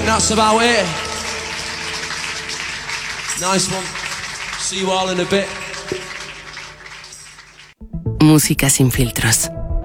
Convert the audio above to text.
that's about it. Nice one. See you all in a bit. Música sin filtros.